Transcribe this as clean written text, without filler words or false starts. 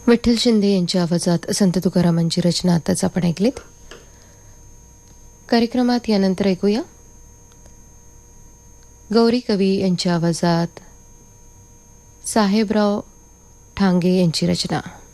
विठ्ठल शिंदे यांच्या आवाजात संत तुकारामांची रचना आताच आपण ऐकलीत. कार्यक्रमात यानंतर ऐकूया गौरी कवी यांच्या आवाजात साहेबराव ठांगे यांची रचना.